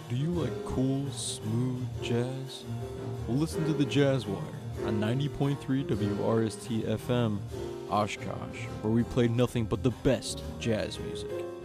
Do you like cool, smooth jazz? Well, listen to the Jazz Wire on 90.3 WRST FM, Oshkosh, where we play nothing but the best jazz music.